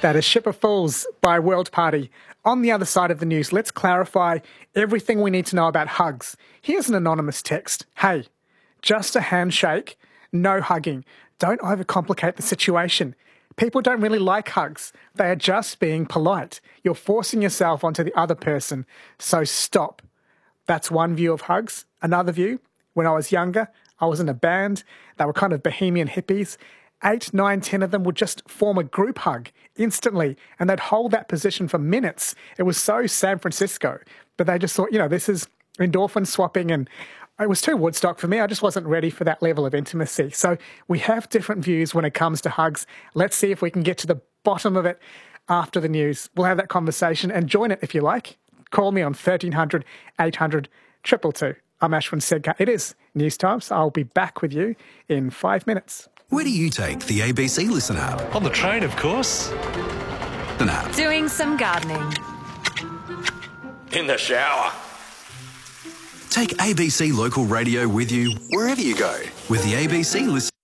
That is Ship of Fools by World Party. On the other side of the news, let's clarify everything we need to know about hugs. Here's an anonymous text. Hey, just a handshake, no hugging. Don't overcomplicate the situation. People don't really like hugs. They are just being polite. You're forcing yourself onto the other person, so stop. That's one view of hugs. Another view, when I was younger, I was in a band. They were kind of bohemian hippies. 8, 9, 10 of them would just form a group hug instantly, and they'd hold that position for minutes. It was so San Francisco, but they just thought, this is endorphin swapping, and it was too Woodstock for me. I just wasn't ready for that level of intimacy. So we have different views when it comes to hugs. Let's see if we can get to the bottom of it after the news. We'll have that conversation and join it if you like. Call me on 1300 800 222. I'm Ashwin Sedkar. It is news time, so I'll be back with you in 5 minutes. Where do you take the ABC Listen app? On the train, of course. An app. Doing some gardening. In the shower. Take ABC Local Radio with you wherever you go with the ABC Listen.